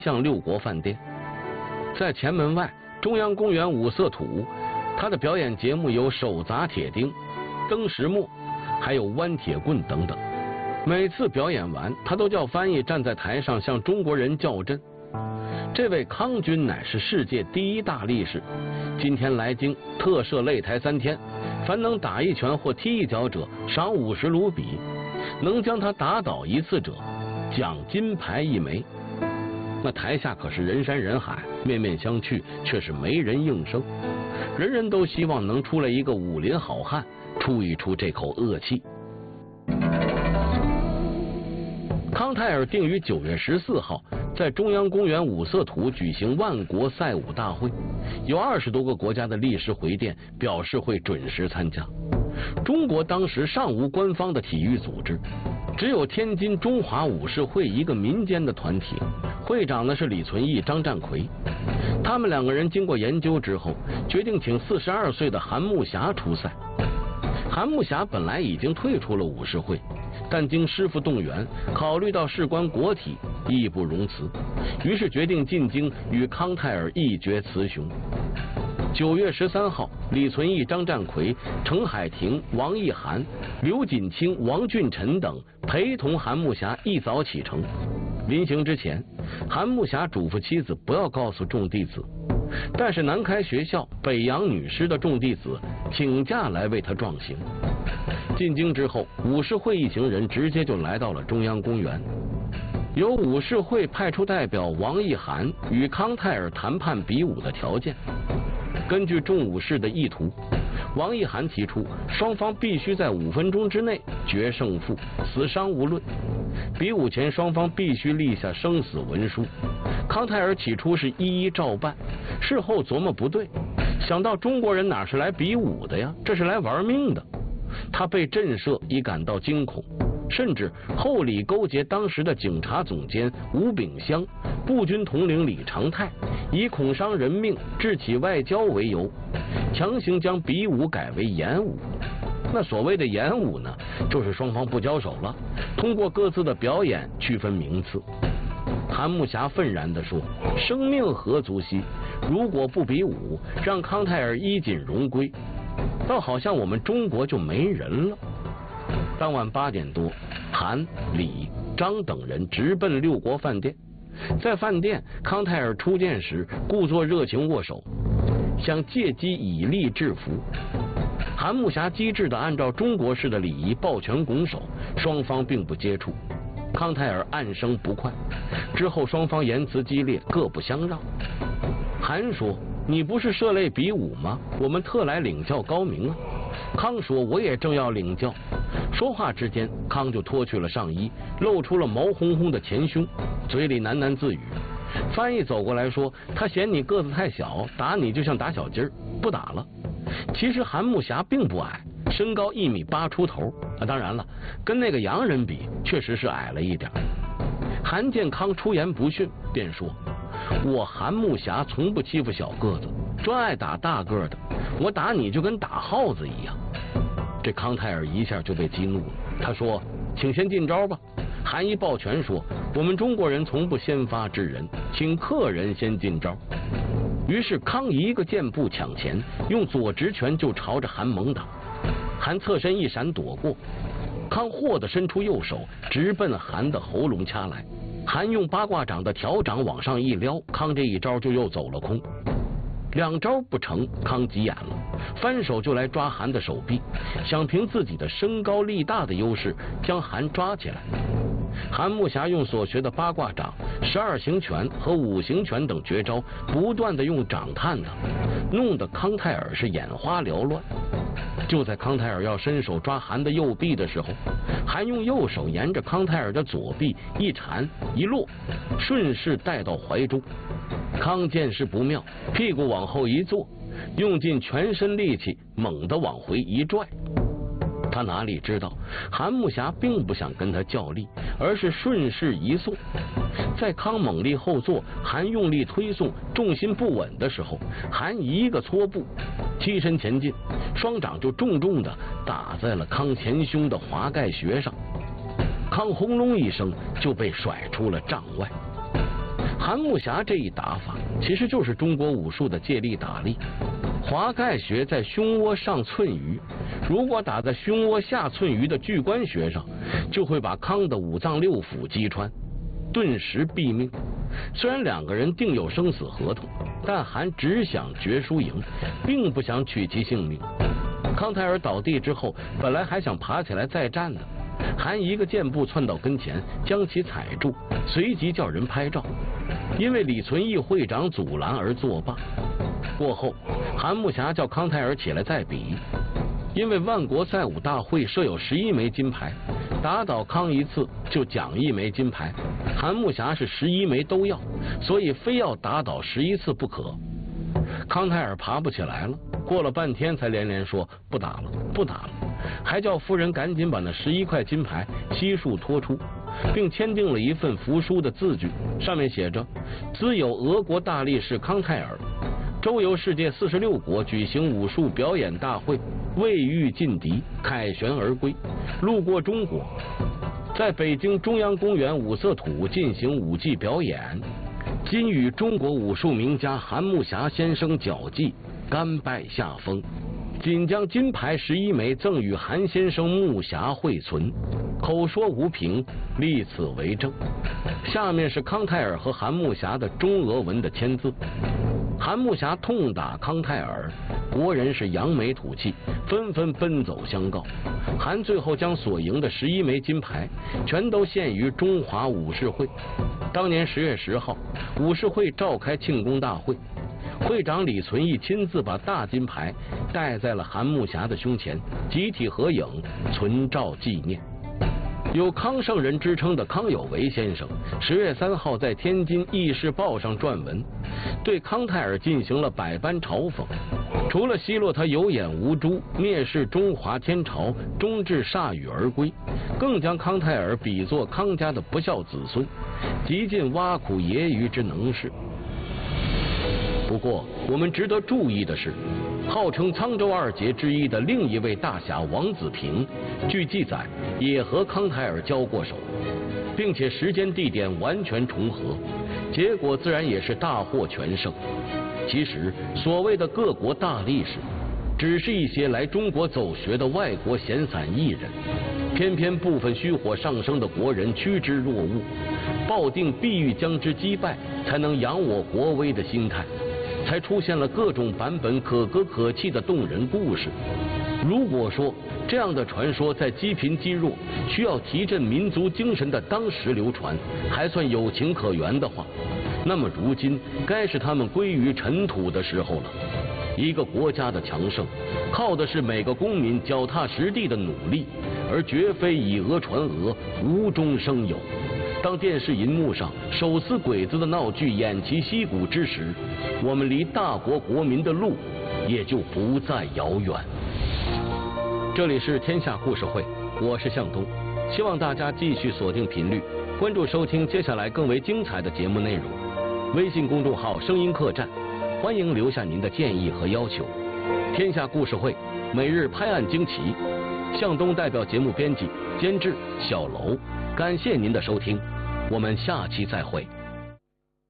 向六国饭店。在前门外中央公园五色土，他的表演节目有手砸铁钉、蹬石磨，还有弯铁棍等等。每次表演完，他都叫翻译站在台上向中国人叫阵。这位康君乃是世界第一大力士，今天来京特设擂台3天，凡能打一拳或踢一脚者，赏50卢比；能将他打倒一次者，奖金牌1枚。那台下可是人山人海，面面相觑，却是没人应声。人人都希望能出来一个武林好汉，出一出这口恶气。康泰尔定于9月14号在中央公园五色土举行万国赛武大会，有20多个国家的力士回电表示会准时参加。中国当时尚无官方的体育组织，只有天津中华武士会一个民间的团体，会长呢是李存义、张占奎。他们2个人经过研究之后，决定请42岁的韩木侠出赛。韩木侠本来已经退出了武士会，但经师傅动员，考虑到事关国体，义不容辞，于是决定进京与康泰尔一决雌雄。9月13号，李存义、张占奎、程海婷、王义涵、刘锦清、王俊臣等陪同韩木侠一早启程。临行之前，韩木侠嘱咐妻子不要告诉众弟子，但是南开学校北洋女师的众弟子请假来为他壮行。进京之后，武士会一行人直接就来到了中央公园。由武士会派出代表王义涵与康泰尔谈判比武的条件。根据众武士的意图，王义涵提出双方必须在5分钟之内决胜负，死伤无论。比武前双方必须立下生死文书。康泰尔起初是一一照办，事后琢磨不对，想到中国人哪是来比武的呀，这是来玩命的。他被震慑，已感到惊恐，甚至后里勾结当时的警察总监吴炳湘、步军统领李长泰，以恐伤人命、致起外交为由，强行将比武改为演武。那所谓的演武呢，就是双方不交手了，通过各自的表演区分名次。韩木侠愤然地说：“生命何足惜？如果不比武，让康泰尔衣锦荣归，倒好像我们中国就没人了。”当晚8点多，韩、李、张等人直奔六国饭店。在饭店，康泰尔初见时故作热情握手，想借机以力制服。韩木侠机智地按照中国式的礼仪抱拳拱手，双方并不接触。康泰尔暗生不快，之后双方言辞激烈，各不相让。韩说：“你不是涉类比武吗？我们特来领教高明啊。”康说：“我也正要领教。”说话之间，康就脱去了上衣，露出了毛烘烘的前胸，嘴里喃喃自语。翻译走过来说：“他嫌你个子太小，打你就像打小鸡儿，不打了。”其实韩木侠并不矮，身高1.8米出头啊，当然了，跟那个洋人比，确实是矮了一点。韩建康出言不逊，便说：“我韩木侠从不欺负小个子，专爱打大个的，我打你就跟打耗子一样。”这康泰尔一下就被激怒了，他说：“请先进招吧。”韩一抱拳说：“我们中国人从不先发制人，请客人先进招。”于是康一个箭步抢前，用左直拳就朝着韩猛打。韩侧身一闪躲过，康霍地伸出右手，直奔韩的喉咙掐来。韩用八卦掌的条掌往上一撩，康这一招就又走了空。2招不成，康急眼了，翻手就来抓韩的手臂，想凭自己的身高力大的优势将韩抓起来。韩木侠用所学的八卦掌、12行拳和5行拳等绝招，不断的用掌探他，弄得康泰尔是眼花缭乱。就在康泰尔要伸手抓韩的右臂的时候，韩用右手沿着康泰尔的左臂一缠一落，顺势带到怀中。康见势不妙，屁股往后一坐，用尽全身力气猛地往回一拽。他哪里知道韩木侠并不想跟他较力，而是顺势一送。在康猛力后坐，韩用力推送，重心不稳的时候，韩一个搓步踢身前进，双掌就重重地打在了康前胸的华盖穴上。康轰隆一声就被甩出了帐外。 韩木侠这一打法其实就是中国武术的借力打力。华盖穴在胸窝上寸余，如果打在胸窝下寸余的巨关穴上，就会把康的五脏六腑击穿，顿时毙命。虽然两个人订有生死合同，但韩只想决输赢，并不想取其性命。康泰尔倒地之后，本来还想爬起来再战的，韩一个箭步窜到跟前，将其踩住，随即叫人拍照，因为李存义会长阻拦而作罢。过后，韩木侠叫康泰尔起来再比，因为万国赛武大会设有11枚金牌，打倒康一次就奖1枚金牌，韩木侠是11枚都要，所以非要打倒11次不可。康泰尔爬不起来了，过了半天才连连说不打了，不打了，还叫夫人赶紧把那11块金牌悉数拖出，并签订了一份服书的字据，上面写着：兹有俄国大力士康泰尔周游世界46国举行武术表演大会，未遇劲敌，凯旋而归，路过中国，在北京中央公园五色土进行武技表演，今与中国武术名家韩木侠先生较技，甘拜下风，仅将金牌11枚赠与韩先生木侠惠存，口说无凭，立此为证。下面是康泰尔和韩木侠的中俄文的签字。韩木侠痛打康泰尔，国人是扬眉吐气，纷纷奔走相告。韩最后将所赢的11枚金牌全都献于中华武士会。当年10月10号，武士会召开庆功大会，会长李存义亲自把大金牌戴在了韩木侠的胸前，集体合影存照纪念。有康圣人之称的康有为先生10月3号在天津《议事报》上撰文，对康泰尔进行了百般嘲讽，除了奚落他有眼无珠、蔑视中华天朝、终至铩羽而归，更将康泰尔比作康家的不孝子孙，极尽挖苦揶揄之能事。不过我们值得注意的是，号称沧州二杰之一的另一位大侠王子平，据记载也和康泰尔交过手，并且时间地点完全重合，结果自然也是大获全胜。其实所谓的各国大力士，只是一些来中国走学的外国闲散艺人，偏偏部分虚火上升的国人趋之若鹜，抱定必欲将之击败才能扬我国威的心态，才出现了各种版本可歌可泣的动人故事。如果说这样的传说在积贫积弱、需要提振民族精神的当时流传，还算有情可原的话，那么如今该是他们归于尘土的时候了。一个国家的强盛，靠的是每个公民脚踏实地的努力，而绝非以讹传讹、无中生有。当电视银幕上手撕鬼子的闹剧偃旗息鼓之时，我们离大国国民的路也就不再遥远。这里是天下故事会，我是向东，希望大家继续锁定频率，关注收听接下来更为精彩的节目内容。微信公众号声音客栈，欢迎留下您的建议和要求。天下故事会每日拍案惊奇，向东代表节目编辑监制小楼，感谢您的收听，我们下期再会。